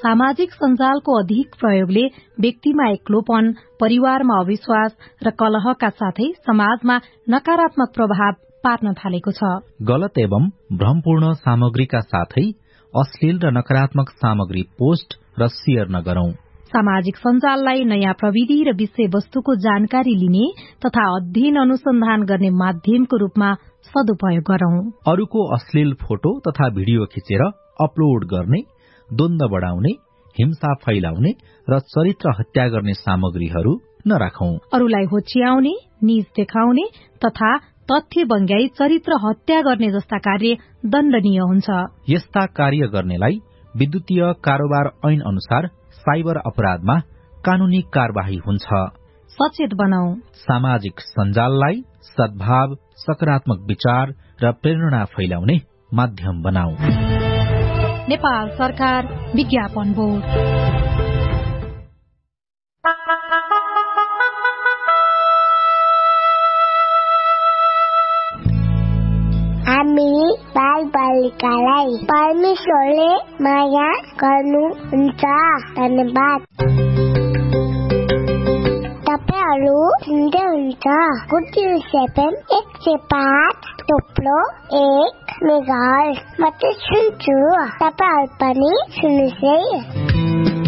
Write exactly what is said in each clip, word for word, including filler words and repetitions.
सामाजिक सञ्जालको अधिक प्रयोगले व्यक्तिमा एक्लोपन, परिवारमा अविश्वास र कलहका साथै समाजमा नकारात्मक प्रभाव पार्न थालेको छ। गलत एवं भ्रमपूर्ण सामग्रीका साथै अश्लील र नकारात्मक सामग्री पोस्ट र शेयर नगरौं। सामाजिक सञ्जाललाई नयाँ प्रविधि र विषयवस्तुको जानकारी लिने तथा अध्ययन अनुसन्धान गर्ने माध्यमको रूपमा सदुपयोग गरौं। अरूको अश्लील फोटो तथा भिडियो खिचेर अपलोड गर्ने, द्वन्द्व बढ़ाउने, हिंसा फैलाउने र चरित्र हत्या गर्ने सामग्रीहरू नराखौं। अरूलाई होच्याउने, नीच देखाउने तथा तथ्य बङ्ग्याई चरित्र हत्या गर्ने जस्ता कार्य दण्डनीय हुन्छ। यस्ता कार्य गर्नेलाई विद्युतीय कारोबार ऐन अनुसार साइबर अपराधमा कानूनी कार्यवाही हुन्छ। सचेत बनाऊ। सामाजिक सञ्जाललाई सद्भाव, सकारात्मक विचार र प्रेरणा फैलाउने माध्यम बनाऊ। नेपाल सरकार विज्ञापन बोर्ड। हामी बालबालिकालाई परमेश्वरले माया गर्नुहुन्छ। धन्यवाद। तपाईँहरू सुन्दै हुन्छ गुड न्युज सेभेन एक सय पाँच टोप्लो एक मेगाहर्ज। म चाहिँ सुन्छु, तपाईँहरू पनि सुन्नुहोस् है।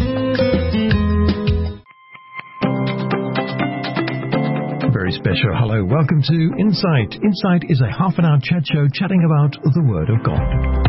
Very special hello, welcome to Insight. Insight is a half an hour chat show chatting about the Word of God.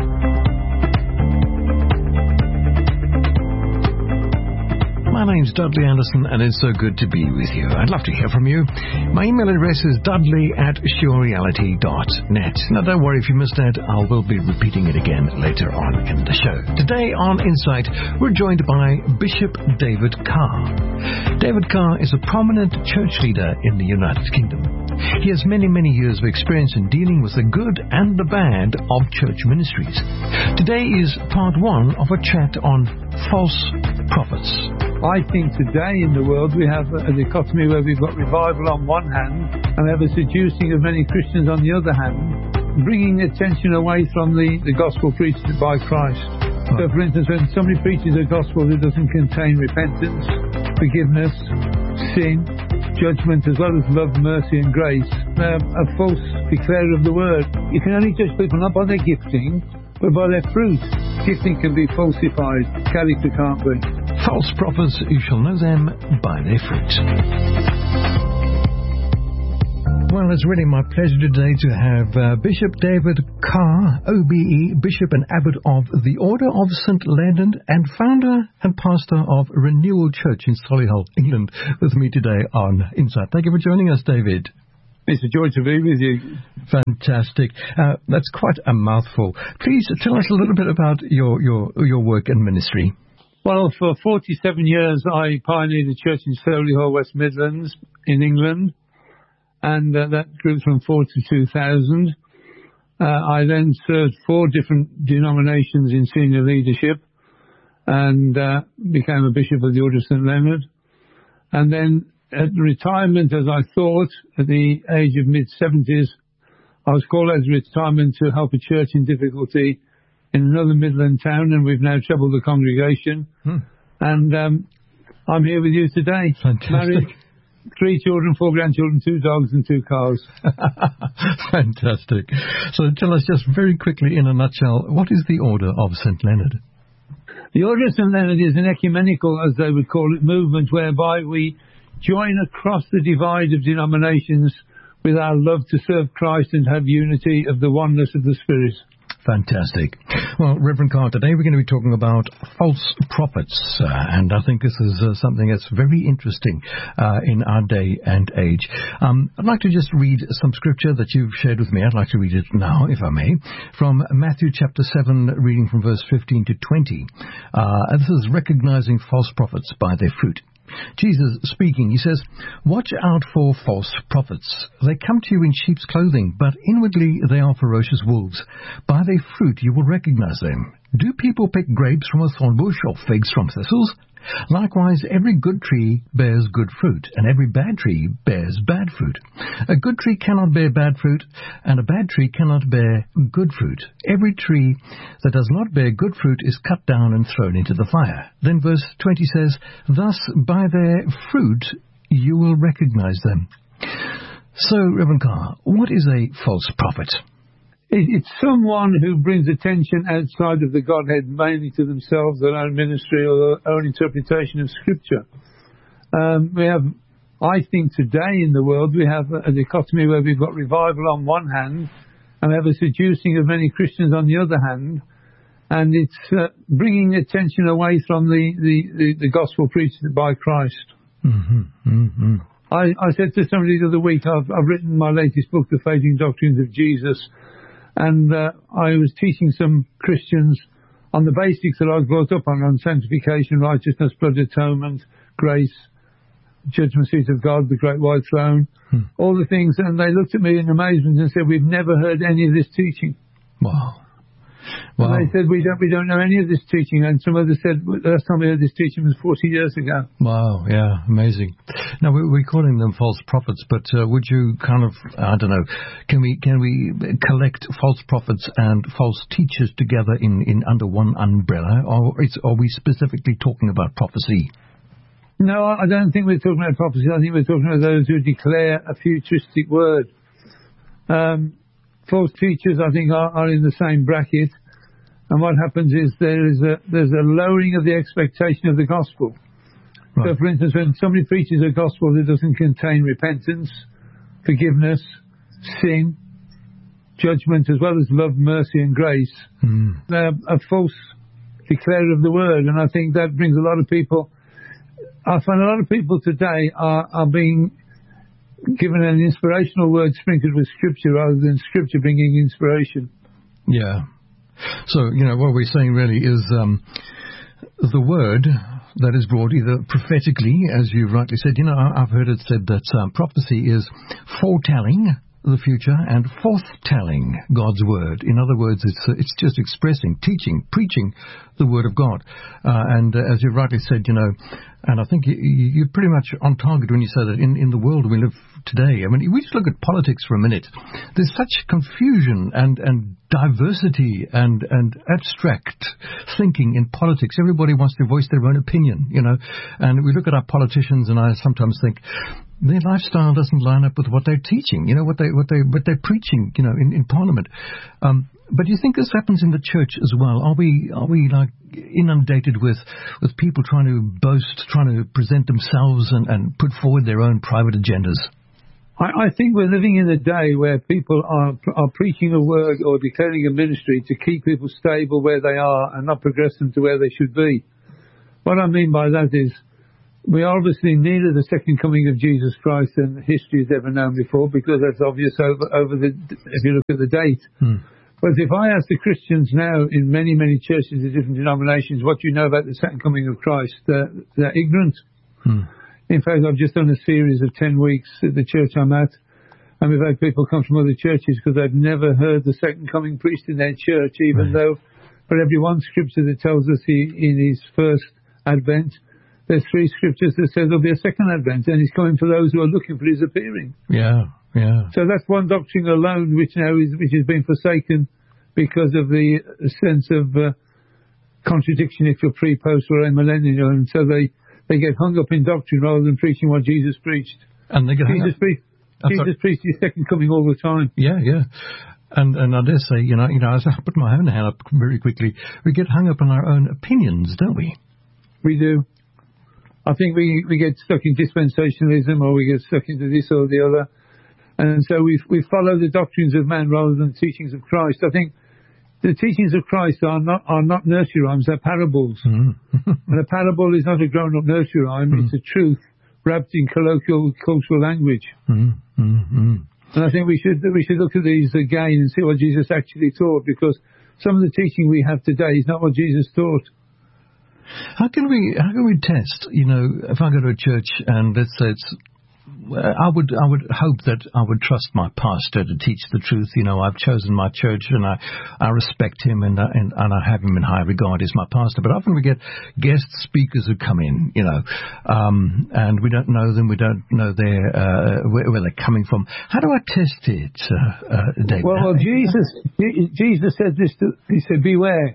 My name's Dudley Anderson and it's so good to be with you. I'd love to hear from you. My email address is dudley at surereality dot net. Now don't worry if you missed that, I will be repeating it again later on in the show. Today on Insight, we're joined by Bishop David Carr. David Carr is a prominent church leader in the United Kingdom. He has many, many years of experience in dealing with the good and the bad of church ministries. Today is part one of a chat on false prophets. I think today in the world we have a dichotomy where we've got revival on one hand and we have a seducing of many Christians on the other hand, bringing attention away from the, the gospel preached by Christ. So for instance, when somebody preaches a gospel that doesn't contain repentance, forgiveness, sin, judgment, as well as love, mercy and grace, they're a false declarer of the word. You can only judge people not by their gifting, but by their fruit. Gifting can be falsified, character can't be. False prophets, you shall know them by their fruit. Well, it's really my pleasure today to have uh, Bishop David Carr, O B E, Bishop and Abbot of the Order of Saint Leonard and founder and pastor of Renewal Church in Solihull, England, with me today on Insight. Thank you for joining us, David. It's a joy to be with you. Fantastic. Uh, that's quite a mouthful. Please tell us a little bit about your, your, your work and ministry. Well, for forty-seven years, I pioneered a church in Solihull, West Midlands, in England, and uh, that grew from four to two thousand. Uh, I then served four different denominations in senior leadership and uh, became a bishop of the Order of Saint Leonard. And then at retirement, as I thought, at the age of mid-seventies, I was called out of retirement to help a church in difficulty in another Midland town, and we've now trebled the congregation. Hmm. And um, I'm here with you today. Fantastic. Married, three children, four grandchildren, two dogs and two cars. Fantastic. So tell us just very quickly in a nutshell, what is the Order of Saint Leonard? The Order of Saint Leonard is an ecumenical, as they would call it, movement whereby we join across the divide of denominations with our love to serve Christ and have unity of the oneness of the Spirit. Fantastic. Well, Reverend Carr, today we're going to be talking about false prophets, uh, and I think this is uh, something that's very interesting uh, in our day and age. Um, I'd like to just read some scripture that you've shared with me. I'd like to read it now, if I may, from Matthew chapter seven, reading from verse fifteen to twenty. Uh, this is recognizing false prophets by their fruit. Jesus speaking, he says, "Watch out for false prophets. They come to you in sheep's clothing, but inwardly they are ferocious wolves. By their fruit you will recognize them. Do people pick grapes from a thorn bush or figs from thistles? Likewise, every good tree bears good fruit, and every bad tree bears bad fruit. A good tree cannot bear bad fruit, and a bad tree cannot bear good fruit. Every tree that does not bear good fruit is cut down and thrown into the fire. Then verse twenty says, Thus by their fruit you will recognize them. So, Reverend Carr, what is a false prophet? It's someone who brings attention outside of the Godhead, mainly to themselves, their own ministry or their own interpretation of Scripture. Um, we have, I think today in the world, we have a dichotomy where we've got revival on one hand, and we have a seducing of many Christians on the other hand, and it's uh, bringing attention away from the, the, the, the gospel preached by Christ. Mm-hmm, mm-hmm. I, I said to somebody the other week, I've, I've written my latest book, The Fading Doctrines of Jesus, and uh, I was teaching some Christians on the basics that I was brought up on, on sanctification, righteousness, blood atonement, grace, judgment seat of God, the great white throne, hmm. all the things. And they looked at me in amazement and said, we've never heard any of this teaching. Wow. Wow. And they said, we don't, we don't know any of this teaching. And some others said, the last time we heard this teaching was forty years ago. Wow, yeah, amazing. Now, we're calling them false prophets, but uh, would you kind of, I don't know, can we can we collect false prophets and false teachers together in, in under one umbrella, or it's, are we specifically talking about prophecy? No, I don't think we're talking about prophecy. I think we're talking about those who declare a futuristic word. Um, false teachers, I think, are, are in the same bracket. And what happens is there is a there's a lowering of the expectation of the gospel. Right. So, for instance, when somebody preaches a gospel that doesn't contain repentance, forgiveness, sin, judgment, as well as love, mercy, and grace, mm. they're a false declarer of the word. And I think that brings a lot of people. I find a lot of people today are, are being given an inspirational word sprinkled with Scripture rather than Scripture bringing inspiration. Yeah. So, you know, what we're saying really is um, the word that is brought either prophetically, as you rightly said. You know, I've heard it said that um, prophecy is foretelling the future and forthtelling God's word. In other words, it's uh, it's just expressing, teaching, preaching the word of God. Uh, and uh, as you rightly said, you know, and I think you, you're pretty much on target when you say that in, in the world we live today. I mean, we just look at politics for a minute. There's such confusion and, and diversity and, and abstract thinking in politics. Everybody wants to voice their own opinion, you know. And we look at our politicians, and I sometimes think their lifestyle doesn't line up with what they're teaching, you know, what they what they what they're preaching, you know, in, in Parliament. Um, but do you think this happens in the church as well? Are we are we like inundated with with people trying to boast, trying to present themselves and, and put forward their own private agendas? I, I think we're living in a day where people are are preaching a word or declaring a ministry to keep people stable where they are and not progress them to where they should be. What I mean by that is, we are obviously nearer the second coming of Jesus Christ than history has ever known before, because that's obvious over, over the, if you look at the date. Hmm. But if I ask the Christians now in many, many churches of different denominations, what do you know about the second coming of Christ? They're, they're ignorant. Hmm. In fact, I've just done a series of ten weeks at the church I'm at, and we've had people come from other churches because they've never heard the second coming priest in their church, even right. though for every one scripture that tells us he, in his first advent, there's three scriptures that say there'll be a second advent, and he's coming for those who are looking for his appearing. Yeah, yeah. So that's one doctrine alone, which now is which has been forsaken because of the sense of uh, contradiction if you're pre, post, or amillennial, and so they, they get hung up in doctrine rather than preaching what Jesus preached. And they get Jesus preached. Jesus preached his second coming all the time. Yeah, yeah. And and I dare say, you know, you know, as I put my own hand up very quickly, we get hung up on our own opinions, don't we? We do. I think we, we get stuck in dispensationalism, or we get stuck into this or the other. And so we we follow the doctrines of man rather than the teachings of Christ. I think the teachings of Christ are not are not nursery rhymes, they're parables. Mm. And a parable is not a grown-up nursery rhyme, mm. it's a truth wrapped in colloquial cultural language. Mm. Mm-hmm. And I think we should we should look at these again and see what Jesus actually taught, because some of the teaching we have today is not what Jesus taught. How can we how can we test, you know, if I go to a church and let's say it's I would I would hope that I would trust my pastor to teach the truth. You know, I've chosen my church, and I, I respect him, and, and and I have him in high regard as my pastor. But often we get guest speakers who come in, you know, um, and we don't know them. We don't know their uh, where, where they're coming from. How do I test it, uh, uh, David? Well, well Jesus Jesus said this. To, he said, "Beware.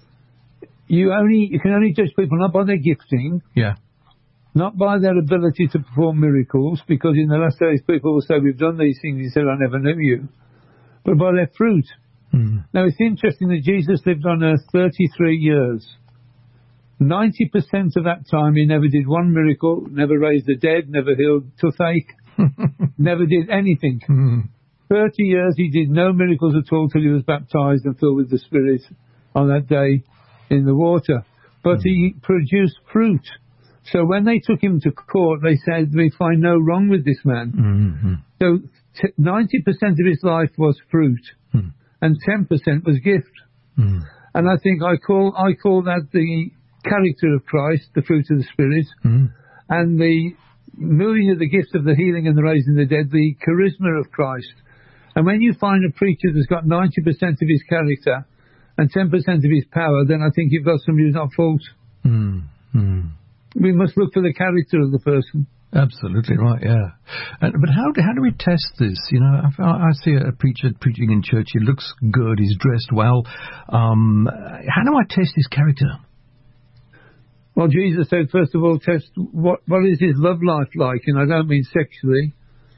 You only you can only judge people not by their gifting." Yeah. Not by their ability to perform miracles, because in the last days people will say, we've done these things. He said, I never knew you. But by their fruit. Mm. Now, it's interesting that Jesus lived on earth thirty-three years. ninety percent of that time he never did one miracle, never raised the dead, never healed toothache, never did anything. Mm. thirty years he did no miracles at all till he was baptized and filled with the Spirit on that day in the water. But mm. he produced fruit. So when they took him to court, they said, we find no wrong with this man. Mm-hmm. So t- ninety percent of his life was fruit, mm. and ten percent was gift. Mm. And I think I call I call that the character of Christ, the fruit of the Spirit, mm. and the moving of the gifts of the healing and the raising of the dead, the charisma of Christ. And when you find a preacher that's got ninety percent of his character and ten percent of his power, then I think you've got somebody who's not false. Mm. Mm. We must look for the character of the person. Absolutely right, yeah. And, but how do, how do we test this? You know, I, I see a preacher preaching in church. He looks good. He's dressed well. Um, how do I test his character? Well, Jesus said, first of all, test what what is his love life like? And I don't mean sexually.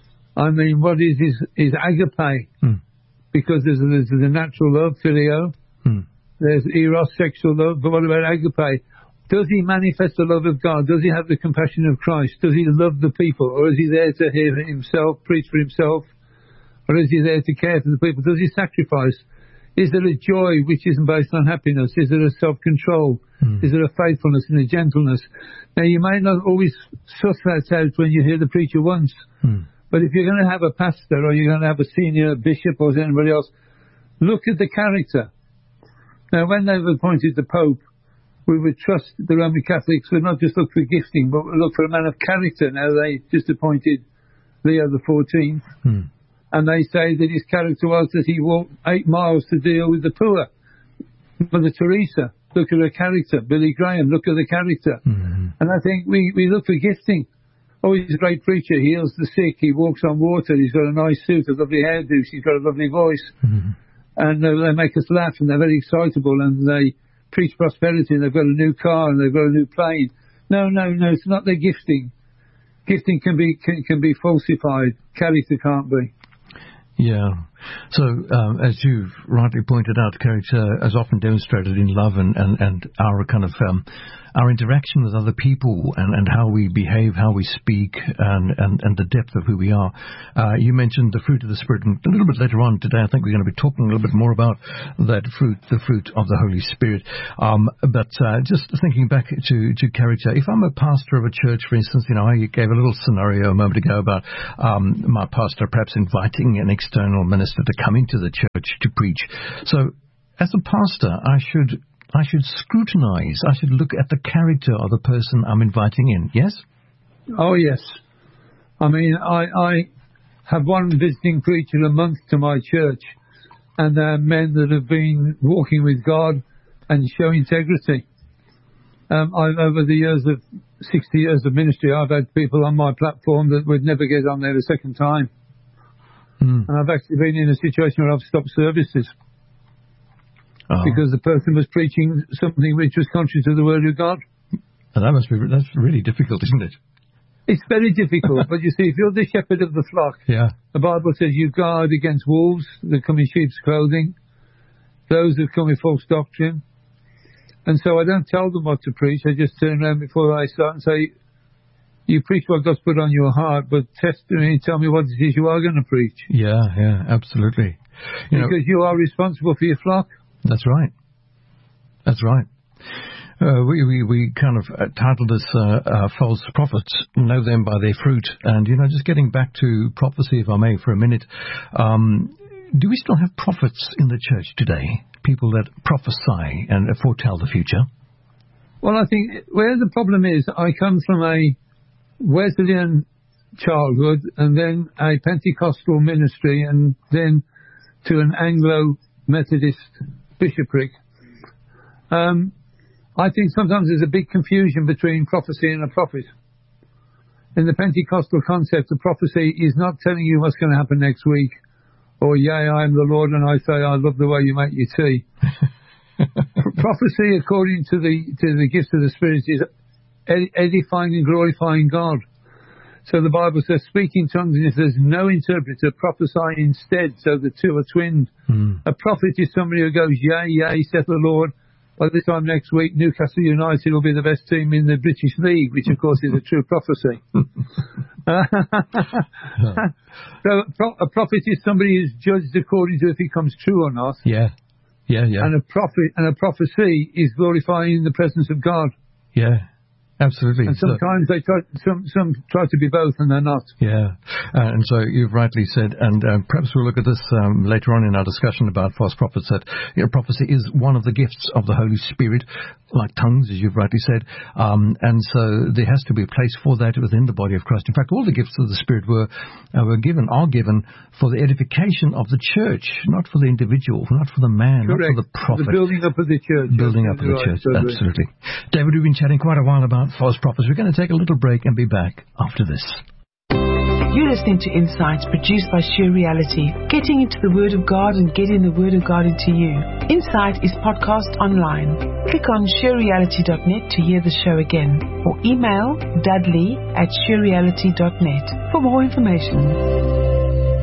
I mean, what is his, his agape? Hmm. Because there's, there's the natural love, phileo. Hmm. There's eros, sexual love. But what about agape? Does he manifest the love of God? Does he have the compassion of Christ? Does he love the people? Or is he there to hear himself, preach for himself? Or is he there to care for the people? Does he sacrifice? Is there a joy which isn't based on happiness? Is there a self-control? Mm. Is there a faithfulness and a gentleness? Now, you may not always suss that out when you hear the preacher once. Mm. But if you're going to have a pastor or you're going to have a senior bishop or anybody else, look at the character. Now, when they've appointed the Pope, we would trust the Roman Catholics would not just look for gifting, but would look for a man of character. Now, they just appointed Leo the fourteenth, hmm. and they say that his character was that he walked eight miles to deal with the poor. Mother Teresa, look at her character. Billy Graham, look at the character. Hmm. And I think we, we look for gifting. Oh, he's a great preacher. He heals the sick. He walks on water. He's got a nice suit, a lovely hairdo. He's got a lovely voice. Hmm. And uh, they make us laugh, and they're very excitable, and they preach prosperity, and they've got a new car, and they've got a new plane. No, no, no, it's not their gifting. Gifting can be can, can be falsified. Character can't be. Yeah. So, um, as you've rightly pointed out, character is often demonstrated in love and, and, and our kind of um, our interaction with other people and, and how we behave, how we speak, and, and, and the depth of who we are. Uh, you mentioned the fruit of the Spirit, and a little bit later on today, I think we're going to be talking a little bit more about that fruit, the fruit of the Holy Spirit. Um, but uh, just thinking back to, to character, if I'm a pastor of a church, for instance, you know, I gave a little scenario a moment ago about um, my pastor perhaps inviting an external minister to come into the church to preach. So, as a pastor, I should I should scrutinize. I should look at the character of the person I'm inviting in. Yes? Oh, yes. I mean, I, I have one visiting preacher a month to my church, and they're men that have been walking with God and show integrity. Um, I've, over the years of sixty years of ministry, I've had people on my platform that would never get on there a second time. Mm. And I've actually been in a situation where I've stopped services oh. because the person was preaching something which was contrary to the Word of God. And that must be that's really difficult, isn't it? It's very difficult, but you see, if you're the shepherd of the flock, yeah. the Bible says you guard against wolves that come in sheep's clothing, those who come with false doctrine. And so I don't tell them what to preach. I just turn around before I start and say, you preach what God's put on your heart, but test me and tell me what it is you are going to preach. Yeah, yeah, absolutely. You because know, you are responsible for your flock. That's right. That's right. Uh, we, we, we kind of uh, titled this uh, uh, False Prophets, Know Them by Their Fruit. And, you know, just getting back to prophecy, if I may, for a minute. Um, do we still have prophets in the church today? People that prophesy and foretell the future? Well, I think where the problem is, I come from a Wesleyan childhood, and then a Pentecostal ministry, and then to an Anglo-Methodist bishopric. Um, I think sometimes there's a big confusion between prophecy and a prophet. In the Pentecostal concept, a prophecy is not telling you what's going to happen next week, or, yea, I am the Lord, and I say, I love the way you make your tea. Prophecy, according to the to the gifts of the Spirit, is edifying and glorifying God. So the Bible says, speak in tongues, and if there's no interpreter, prophesy instead, so the two are twinned. Mm. A prophet is somebody who goes, yea, yea, saith the Lord. By this time next week, Newcastle United will be the best team in the British League, which of course is a true prophecy. So a prophet is somebody who's judged according to if he comes true or not. Yeah, yeah, yeah. And a prophet and a prophecy is glorifying the presence of God. Yeah. Absolutely. And sometimes so, they try, some some try to be both, and they're not. Yeah, uh, and so you've rightly said, and uh, perhaps we'll look at this um, later on in our discussion about false prophets, that you know, prophecy is one of the gifts of the Holy Spirit, like tongues, as you've rightly said, um, and so there has to be a place for that within the body of Christ. In fact, all the gifts of the Spirit were uh, were given, are given for the edification of the church, not for the individual, not for the man, Correct. Not for the prophet. The building up of the church. Building up of the church, right. Absolutely. David, we've been chatting quite a while about false prophets. We're going to take a little break and be back after this. You're listening to Insights, produced by Sheer Reality, getting into the Word of God and getting the Word of God into you. Insight is podcast online. Click on sheer reality dot net to hear the show again, or email dudley at sheer reality dot net for more information.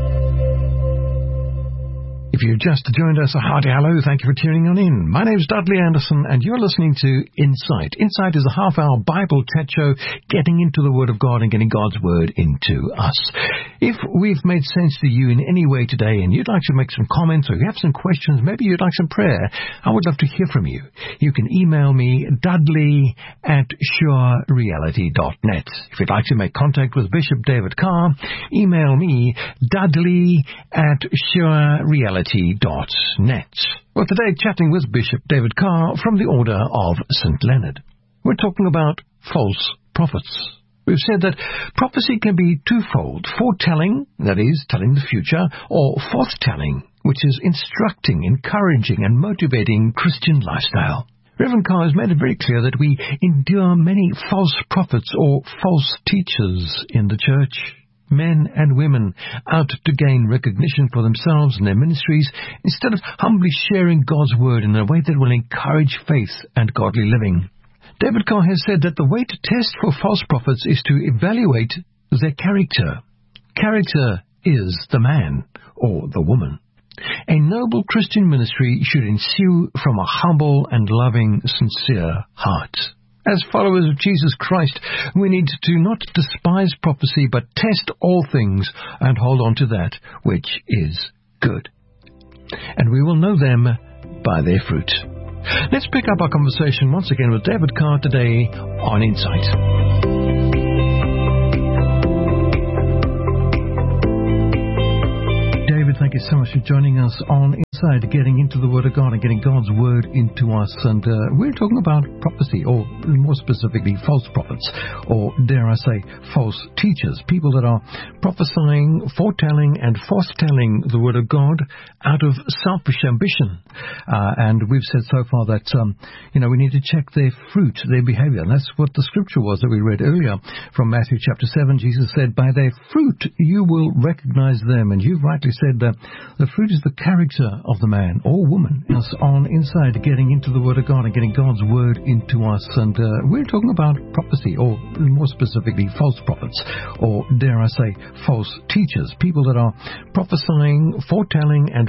If you've just joined us, a hearty hello. Thank you for tuning on in. My name's Dudley Anderson, and you're listening to Insight. Insight is a half-hour Bible chat show, getting into the Word of God and getting God's Word into us. If we've made sense to you in any way today, and you'd like to make some comments, or you have some questions, maybe you'd like some prayer, I would love to hear from you. You can email me, dudley at sure reality dot net. If you'd like to make contact with Bishop David Carr, email me, dudley at sure reality dot net. Well, today chatting with Bishop David Carr from the Order of Saint Leonard. We're talking about false prophets. We've said that prophecy can be twofold: foretelling, that is, telling the future, or forthtelling, which is instructing, encouraging, and motivating Christian lifestyle. Reverend Carr has made it very clear that we endure many false prophets or false teachers in the church. Men and women out to gain recognition for themselves and their ministries, instead of humbly sharing God's Word in a way that will encourage faith and godly living. David Carr has said that the way to test for false prophets is to evaluate their character. Character is the man or the woman. A noble Christian ministry should ensue from a humble and loving, sincere heart. As followers of Jesus Christ, we need to not despise prophecy, but test all things and hold on to that which is good. And we will know them by their fruit. Let's pick up our conversation once again with David Carr today on Insight. Thank you so much for joining us on Inside, getting into the Word of God and getting God's Word into us. And uh, we're talking about prophecy, or more specifically, false prophets, or dare I say, false teachers, people that are prophesying, foretelling, and forthtelling the Word of God out of selfish ambition. Uh, and we've said so far that, um, you know, we need to check their fruit, their behavior. And that's what the scripture was that we read earlier from Matthew chapter seven. Jesus said, by their fruit you will recognize them. And you've rightly said that the fruit is the character of the man or woman. Us on Inside, getting into the Word of God and getting God's Word into us. And uh, we're talking about prophecy, or more specifically, false prophets, or dare I say, false teachers, people that are prophesying, foretelling, and